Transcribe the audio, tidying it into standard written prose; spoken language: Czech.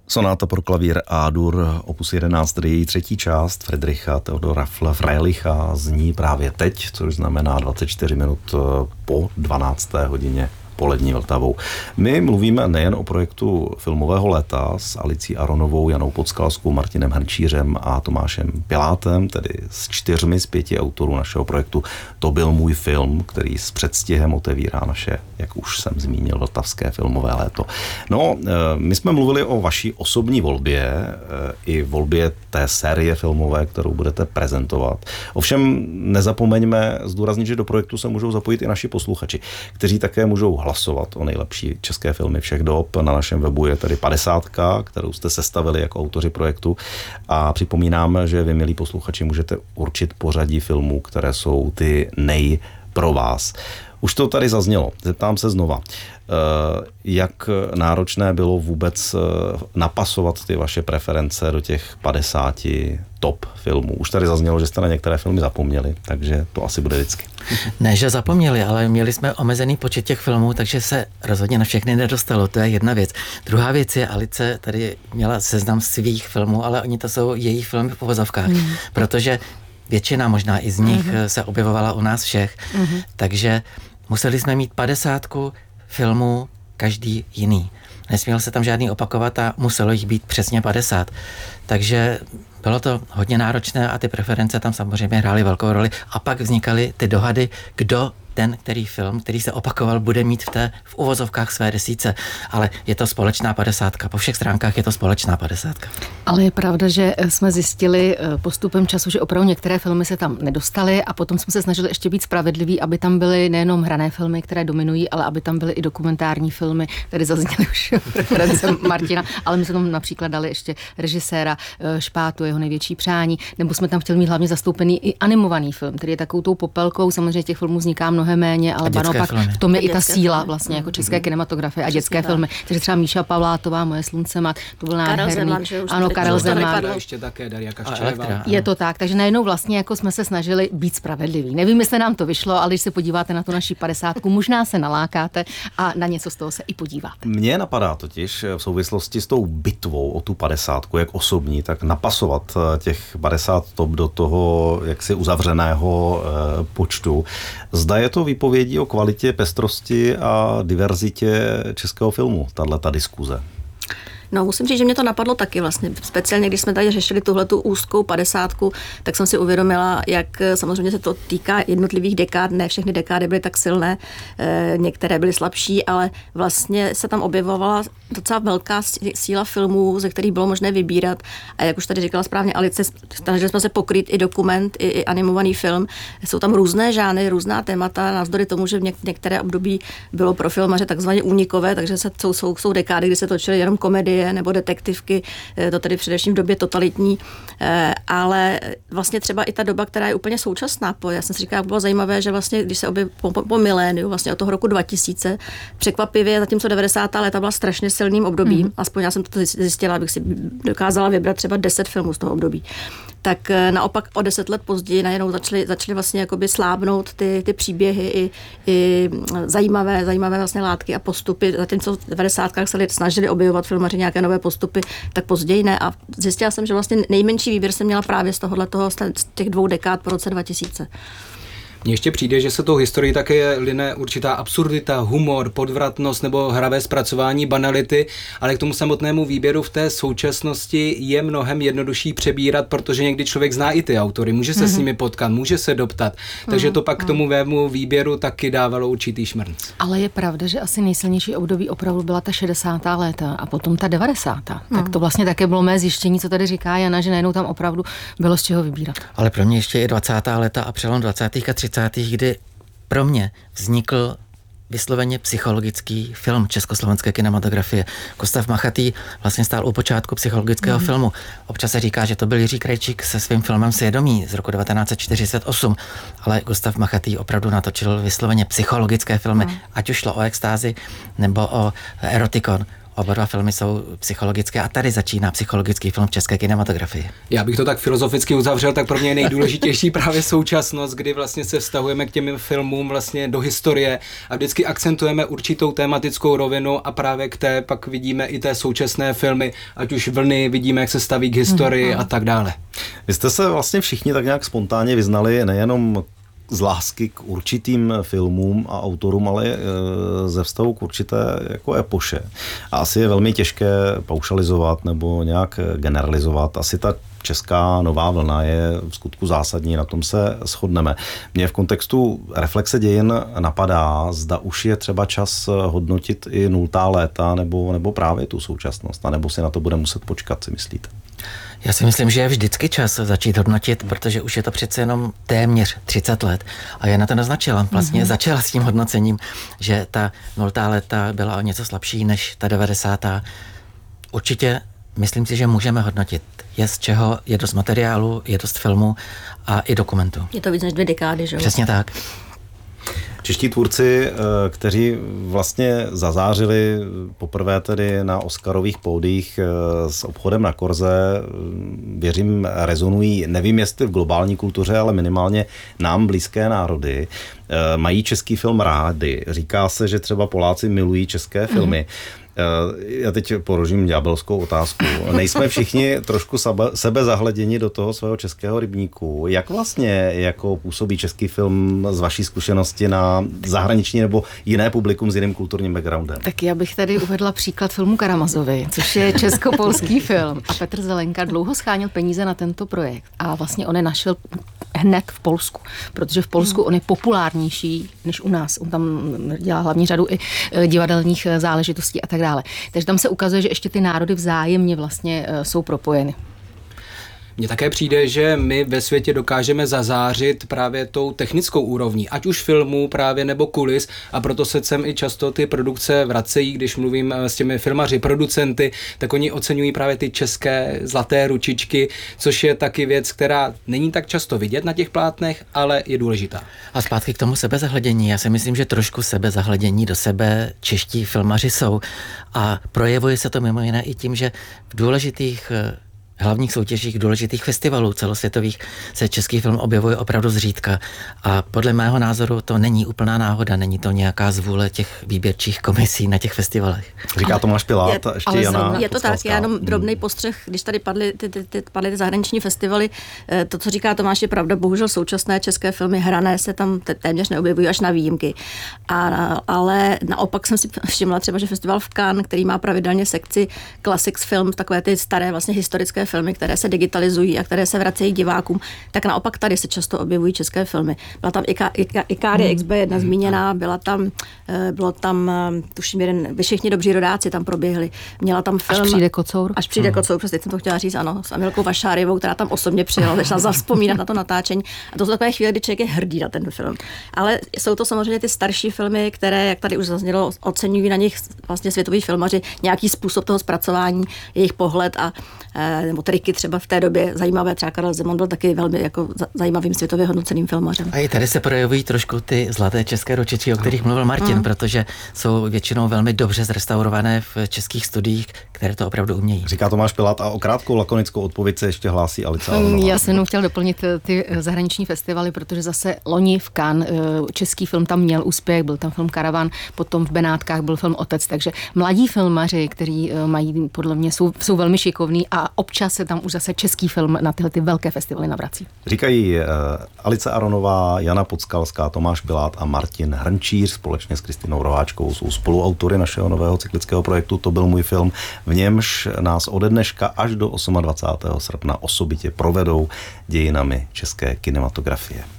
Sonáta pro klavír A-dur, opus 11, její třetí část Friedricha Theodora Freiliche zní právě teď, což znamená 24 minut po 12. hodině polední Vltavou. My mluvíme nejen o projektu Filmového léta s Alicí Aronovou, Janou Podskalskou, Martinem Hrnčířem a Tomášem Pilátem, tedy s 4 z 5 autorů našeho projektu. To byl můj film, který s předstihem otevírá naše, jak už jsem zmínil, vltavské filmové léto. No, my jsme mluvili o vaší osobní volbě, i volbě té série filmové, kterou budete prezentovat. Ovšem nezapomeňme zdůraznit, že do projektu se můžou zapojit i naši posluchači, kteří také můžou hlasovat o nejlepší české filmy všech dob. Na našem webu je tedy 50, kterou jste sestavili jako autoři projektu. A připomínám, že vy, milí posluchači, můžete určit pořadí filmů, které jsou ty pro vás. Už to tady zaznělo. Zeptám se znova. Jak náročné bylo vůbec napasovat ty vaše preference do těch 50 top filmů? Už tady zaznělo, že jste na některé filmy zapomněli, takže to asi bude vždycky. Ne, že zapomněli, ale měli jsme omezený počet těch filmů, takže se rozhodně na všechny nedostalo. To je jedna věc. Druhá věc je, Alice tady měla seznam svých filmů, ale oni to jsou její filmy v uvozovkách, protože většina možná i z nich se objevovala u nás všech, takže museli jsme mít 50 filmů, každý jiný. Nesměl se tam žádný opakovat a muselo jich být přesně 50. Takže bylo to hodně náročné a ty preference tam samozřejmě hrály velkou roli. A pak vznikaly ty dohady, kdo ten, který film, který se opakoval, bude mít v uvozovkách své desítce. Ale je to společná 50. Po všech stránkách je to společná 50. Ale je pravda, že jsme zjistili postupem času, že opravdu některé filmy se tam nedostaly a potom jsme se snažili ještě být spravedliví, aby tam byly nejenom hrané filmy, které dominují, ale aby tam byly i dokumentární filmy, tady zazněly už reference Martina, ale my jsme tam například dali ještě režiséra Špátu, jeho největší přání, nebo jsme tam chtěli mít hlavně zastoupený i animovaný film, který je takovou tou popelkou, samozřejmě těch filmů vzniká mnohem méně, ale naopak v tom je i ta síla vlastně jako české kinematografie a dětské filmy. Takže třeba Míša Pavlátová, Moje slunce mat, to byl nádherný. Ano, Karel Zeman. Ještě také Daria Kaščereva. Je to tak, takže najednou vlastně jako jsme se snažili být spravedliví. Nevím, jestli nám to vyšlo, ale když se podíváte na tu naši 50, možná se nalákáte a na něco z toho se i podíváte. Mně napadá totiž v souvislosti s tou bitvou o tu 50, jak osobní, tak napasovat těch 50 top do toho jaksi uzavřeného počtu. Zda je to výpovědí o kvalitě, pestrosti a diverzitě českého filmu, tato diskuze? No, musím říct, že mě to napadlo taky vlastně. Speciálně, když jsme tady řešili tuhletu úzkou 50, tak jsem si uvědomila, jak samozřejmě se to týká jednotlivých dekád. Ne všechny dekády byly tak silné, některé byly slabší, ale vlastně se tam objevovala docela velká síla filmů, ze kterých bylo možné vybírat. A jak už tady říkala správně Alice, snažili jsme se pokrýt i dokument, i animovaný film. Jsou tam různé žánry, různá témata, navzdory tomu, že v některé období bylo pro filmaře takzvaně únikové, takže jsou dekády, kdy se točily jenom komedie nebo detektivky, to tedy především v době totalitní, ale vlastně třeba i ta doba, která je úplně současná. Já jsem si říkala, bylo zajímavé, že vlastně, když se po miléniu, vlastně od toho roku 2000, překvapivě, zatímco 90. léta byla strašně silným obdobím, aspoň já jsem to zjistila, abych si dokázala vybrat třeba 10 filmů z toho období, tak naopak o 10 let později najednou začaly vlastně jakoby slábnout ty příběhy i zajímavé vlastně látky a postupy, zatímco v 90. se snažili objevovat filmaři nějaké nové postupy, tak později ne. A zjistila jsem, že vlastně nejmenší výběr jsem měla právě z těch 2 dekád po roce 2000. Mně ještě přijde, že se tou historií také line určitá absurdita, humor, podvratnost nebo hravé zpracování, banality, ale k tomu samotnému výběru v té současnosti je mnohem jednodušší přebírat, protože někdy člověk zná i ty autory, může se s nimi potkat, může se doptat, takže to pak k tomu vému výběru taky dávalo určitý šmrnc. Ale je pravda, že asi nejsilnější období opravdu byla ta 60. léta a potom ta 90. Tak to vlastně také bylo mé zjištění, co tady říká Jana, že najednou tam opravdu bylo z čeho vybírat. Ale pro mě ještě je 20. léta a přelom 20. a 30. kdy pro mě vznikl vysloveně psychologický film československé kinematografie. Gustav Machatý vlastně stál u počátku psychologického filmu. Občas se říká, že to byl Jiří Krejčík se svým filmem Svědomí z roku 1948, ale Gustav Machatý opravdu natočil vysloveně psychologické filmy, ať už šlo o extázi nebo o erotikon. Oba dva filmy jsou psychologické a tady začíná psychologický film v české kinematografii. Já bych to tak filozoficky uzavřel, tak pro mě je nejdůležitější právě současnost, kdy vlastně se vztahujeme k těm filmům vlastně do historie a vždycky akcentujeme určitou tematickou rovinu a právě k té pak vidíme i té současné filmy, ať už Vlny, vidíme, jak se staví k historii a tak dále. Vy jste se vlastně všichni tak nějak spontánně vyznali nejenom z lásky k určitým filmům a autorům, ale ze vztahu k určité jako epoše. A asi je velmi těžké paušalizovat nebo nějak generalizovat. Asi ta česká nová vlna je v skutku zásadní, na tom se shodneme. Mě v kontextu reflexe dějin napadá, zda už je třeba čas hodnotit i 0. léta nebo právě tu současnost, anebo si na to bude muset počkat, si myslíte? Já si myslím, že je vždycky čas začít hodnotit, protože už je to přece jenom téměř 30 let. A Jana to naznačila. Vlastně začala s tím hodnocením, že ta 0. léta byla o něco slabší než ta 90. Určitě myslím si, že můžeme hodnotit. Je z čeho, je dost materiálu, je dost filmu a i dokumentu. Je to víc než 2 dekády, že? Přesně tak. Čeští tvůrci, kteří vlastně zazářili poprvé tedy na oscarových pódiích s Obchodem na korze, věřím, rezonují, nevím jestli v globální kultuře, ale minimálně nám blízké národy, mají český film rádi. Říká se, že třeba Poláci milují české filmy. Já teď položím ďábelskou otázku. Nejsme všichni trošku sebezahleděni do toho svého českého rybníku. Jak vlastně jako působí český film z vaší zkušenosti na zahraniční nebo jiné publikum s jiným kulturním backgroundem? Tak já bych tady uvedla příklad filmu Karamazovi, což je česko-polský film. A Petr Zelenka dlouho scháněl peníze na tento projekt. A vlastně on je našel hned v Polsku, protože v Polsku on je populárnější než u nás. On tam dělá hlavně řadu i divadelních záležitostí a tak dále. Takže tam se ukazuje, že ještě ty národy vzájemně vlastně jsou propojeny. Mně také přijde, že my ve světě dokážeme zazářit právě tou technickou úrovní, ať už filmů právě nebo kulis, a proto se sem i často ty produkce vracejí, když mluvím s těmi filmaři, producenty, tak oni oceňují právě ty české zlaté ručičky, což je taky věc, která není tak často vidět na těch plátnech, ale je důležitá. A zpátky k tomu sebezahledění. Já si myslím, že trošku sebezahledění do sebe čeští filmaři jsou a projevuje se to mimo jiné i tím, že v důležitých hlavních soutěžích, důležitých festivalů celosvětových se český film objevuje opravdu zřídka. A podle mého názoru to není úplná náhoda, není to nějaká zvůle těch výběrčích komisí na těch festivalech. Říká Tomáš Pilát, ještě Jana. Je to tak, já jenom drobnej postřeh, když tady padly ty zahraniční festivaly, to, co říká Tomáš, je pravda, bohužel současné české filmy hrané se tam téměř neobjevují až na výjimky. Ale naopak jsem si všimla třeba, že festival v Cannes, který má pravidelně sekci Classics Film, takové ty staré vlastně historické filmy, které se digitalizují a které se vracejí divákům, tak naopak tady se často objevují české filmy. Byla tam Ikárie XB1 zmíněná, bylo tam tuším všichni dobří rodáci tam proběhli. Měla tam film Až přijde kocour, přesně jsem to chtěla říct, ano, s Amilkou Vašárievou, která tam osobně přijela, začala zavzpomínat na to natáčení. A to jsou takové chvíle, kdy člověk je hrdý na ten film. Ale jsou to samozřejmě ty starší filmy, které, jak tady už zaznělo, oceňují na nich vlastně světoví filmaři nějaký způsob toho zpracování, jejich pohled a nebo triky třeba v té době zajímavé. Třeba Karel Zeman byl taky velmi jako zajímavým světově hodnoceným filmařem. A i tady se projevují trošku ty zlaté české ručičky, o kterých mluvil Martin, protože jsou většinou velmi dobře zrestaurované v českých studiích, které to opravdu umějí. Říká Tomáš Pilát a o krátkou lakonickou odpověď se ještě hlásí Alice Aronová. Já jsem jenom chtěl doplnit ty zahraniční festivaly, protože zase loni v Cannes český film tam měl úspěch, byl tam film Karavan, potom v Benátkách byl film Otec, takže mladí filmaři, kteří mají podle mě jsou velmi šikovní a občas se tam už zase český film na tyhle ty velké festivaly navrací. Říkají Alice Aronová, Jana Podskalská, Tomáš Pilát a Martin Hrnčíř společně s Kristinou Roháčkovou jsou spoluautory našeho nového cyklického projektu To byl můj film, v němž nás ode dneška až do 28. srpna osobitě provedou dějinami české kinematografie.